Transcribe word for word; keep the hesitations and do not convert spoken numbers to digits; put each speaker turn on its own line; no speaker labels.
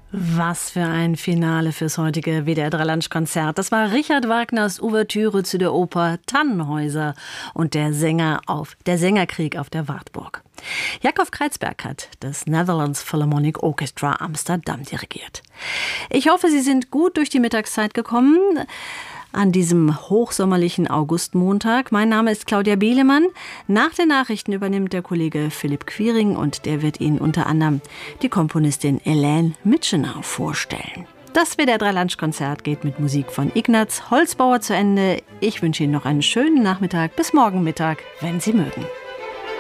Was für ein Finale fürs heutige W D R drei Lunch-Konzert. Das war Richard Wagners Ouvertüre zu der Oper Tannhäuser und der Sänger auf der Sängerkrieg auf der Wartburg. Jakob Kreizberg hat das Netherlands Philharmonic Orchestra Amsterdam dirigiert. Ich hoffe, Sie sind gut durch die Mittagszeit gekommen an diesem hochsommerlichen Augustmontag. Mein Name ist Claudia Bielemann. Nach den Nachrichten übernimmt der Kollege Philipp Quiring und der wird Ihnen unter anderem die Komponistin Hélène Mitchenau vorstellen. Das W D R drei Lunch-Konzert geht mit Musik von Ignaz Holzbauer zu Ende. Ich wünsche Ihnen noch einen schönen Nachmittag. Bis morgen Mittag, wenn Sie mögen.